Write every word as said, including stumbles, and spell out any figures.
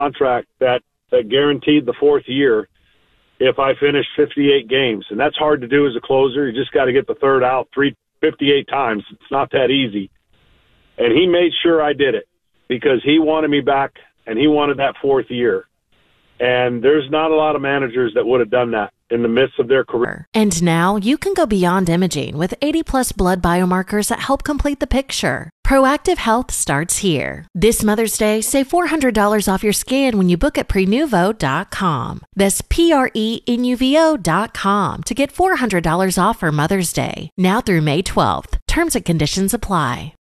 contract that, that guaranteed the fourth year if I finished fifty-eight games. And that's hard to do as a closer. You just got to get the third out three, fifty-eight times. It's not that easy. And he made sure I did it because he wanted me back and he wanted that fourth year. And there's not a lot of managers that would have done that in the midst of their career. And now you can go beyond imaging with eighty plus blood biomarkers that help complete the picture. Proactive Health starts here. This Mother's Day, save four hundred dollars off your scan when you book at prenuvo dot com. That's P R E N U V O dot com to get four hundred dollars off for Mother's Day. Now through May twelfth. Terms and conditions apply.